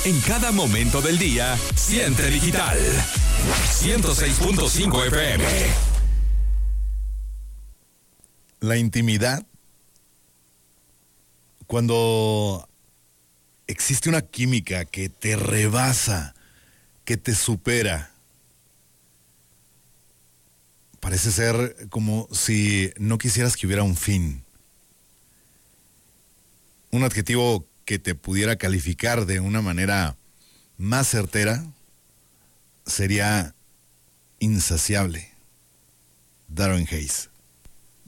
En cada momento del día, siente digital. 106.5 FM. La intimidad, cuando existe una química que te rebasa, que te supera, parece ser como si no quisieras que hubiera un fin. Un adjetivo que te pudiera calificar de una manera más certera sería insaciable. Darren Hayes.